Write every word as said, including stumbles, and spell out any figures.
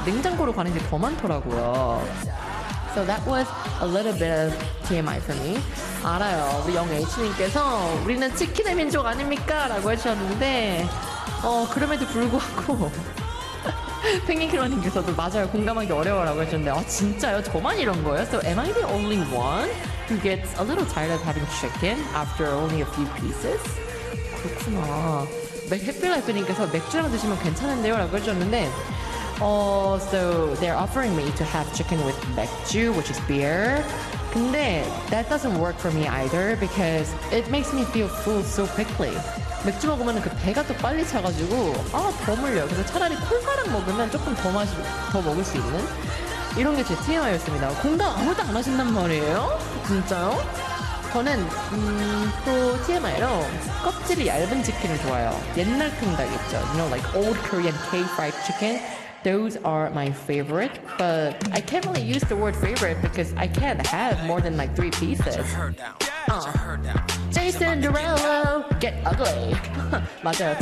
냉장고로 가는 게 더 많더라고요. So that was a little bit of 티엠아이 for me. 알아요. 우리 영H님께서 우리는 치킨의 민족 아닙니까? 라고 해주셨는데 어 그럼에도 불구하고 펭귄킬러님께서도 맞아요. 공감하기 어려워라고 해주셨는데 아 진짜요? 저만 이런 거예요? So am I the only one who gets a little tired of having chicken after only a few pieces? 그렇구나. 해피라이프님께서 맥주랑 드시면 괜찮은데요? 라고 해주셨는데 어, so they're offering me to have chicken with 맥주, which is beer. 근데 that doesn't work for me either because it makes me feel full so quickly. 맥주 먹으면 그 배가 또 빨리 차가지고 아, 더 물려요. 그래서 차라리 콜라랑 먹으면 조금 더 마시, 더 먹을 수 있는 이런 게 제 티엠아이였습니다. 공감 아무도 안 하신단 말이에요? 진짜요? 저는 음, 또 티엠아이로 껍질이 얇은 치킨을 좋아해요. 옛날 통닭 있죠? You know, like old Korean K-fried chicken. Those are my favorite, but I can't really use the word favorite because I can't have more than like three pieces. Uh, Jason Derulo, get ugly. 맞아요.